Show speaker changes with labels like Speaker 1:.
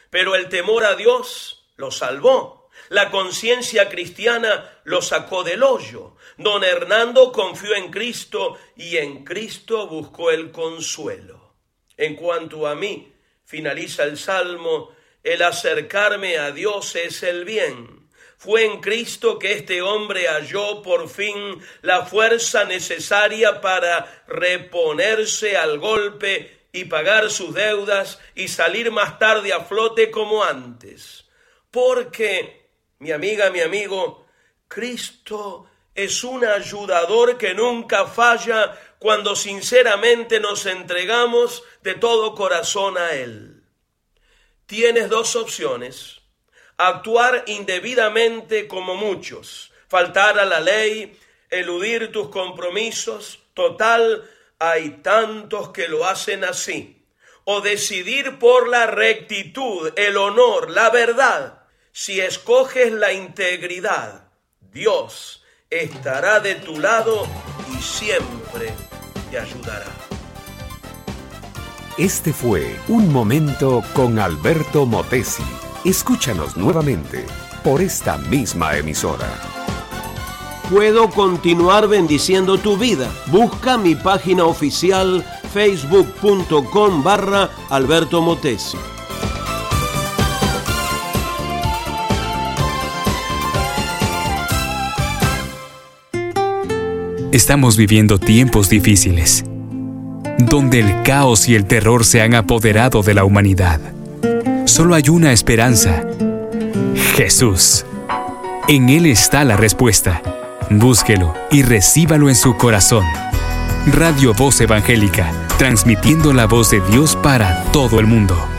Speaker 1: pero el temor a Dios lo salvó. La conciencia cristiana lo sacó del hoyo. Don Hernando confió en Cristo y en Cristo buscó el consuelo. En cuanto a mí, finaliza el Salmo, el acercarme a Dios es el bien. Fue en Cristo que este hombre halló por fin la fuerza necesaria para reponerse al golpe y pagar sus deudas y salir más tarde a flote como antes. Porque, mi amiga, mi amigo, Cristo es un ayudador que nunca falla cuando sinceramente nos entregamos de todo corazón a Él. Tienes dos opciones: actuar indebidamente como muchos, faltar a la ley, eludir tus compromisos. Total, hay tantos que lo hacen así. O decidir por la rectitud, el honor, la verdad. Si escoges la integridad, Dios estará de tu lado y siempre te ayudará.
Speaker 2: Este fue Un Momento con Alberto Motesi. Escúchanos nuevamente por esta misma emisora.
Speaker 1: Puedo continuar bendiciendo tu vida. Busca mi página oficial facebook.com/Alberto Motesi.
Speaker 3: Estamos viviendo tiempos difíciles, donde el caos y el terror se han apoderado de la humanidad. Solo hay una esperanza: Jesús. En Él está la respuesta. Búsquelo y recíbalo en su corazón. Radio Voz Evangélica, transmitiendo la voz de Dios para todo el mundo.